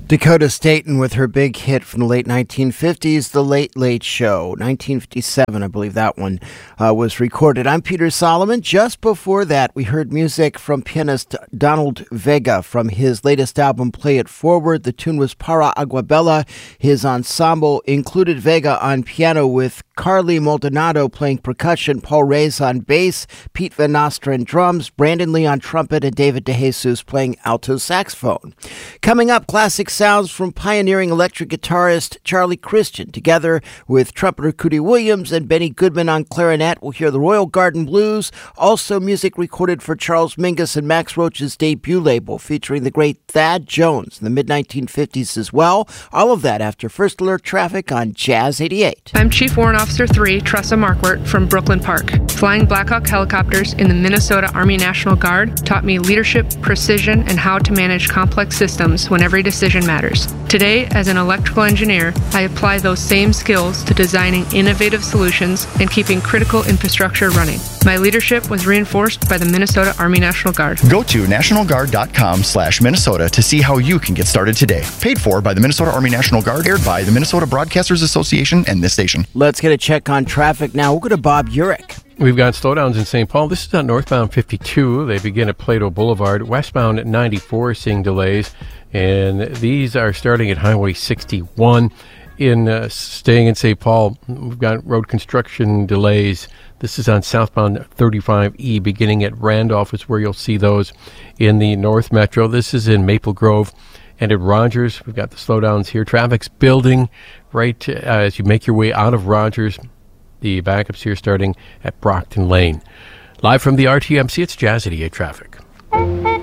Dakota Staton with her big hit from the late 1950s, The Late Late Show. 1957, I believe that one was recorded. I'm Peter Solomon. Just before that, we heard music from pianist Donald Vega from his latest album, Play It Forward. The tune was Para Aguabella. His ensemble included Vega on piano with Carly Maldonado playing percussion, Paul Reyes on bass, Pete Van Nostra on drums, Brandon Lee on trumpet, and David DeJesus playing alto saxophone. Coming up, classic sounds from pioneering electric guitarist Charlie Christian. Together with trumpeter Cootie Williams and Benny Goodman on clarinet, we'll hear the Royal Garden Blues. Also music recorded for Charles Mingus and Max Roach's debut label, featuring the great Thad Jones in the mid-1950s as well. All of that after First Alert Traffic on Jazz 88. I'm Chief Warrant Officer 3, Tressa Markwart from Brooklyn Park. Flying Blackhawk helicopters in the Minnesota Army National Guard taught me leadership, precision, and how to manage complex systems when every decision matters. Today, as an electrical engineer, I apply those same skills to designing innovative solutions and keeping critical infrastructure running. My leadership was reinforced by the Minnesota Army National Guard. Go to nationalguard.com/Minnesota to see how you can get started today. Paid for by the Minnesota Army National Guard, aired by the Minnesota Broadcasters Association and this station. Let's get a check on traffic now. We'll go to Bob Urich. We've got slowdowns in St. Paul. This is on northbound 52. They begin at Plato Boulevard. Westbound at 94, seeing delays. And these are starting at Highway 61. Staying in St. Paul, we've got road construction delays. This is on southbound 35E, beginning at Randolph is where you'll see those in the North Metro. This is in Maple Grove. And at Rogers, we've got the slowdowns here. Traffic's building right as you make your way out of Rogers. The backups here starting at Brockton Lane. Live from the RTMC, it's Jazz 88 Traffic.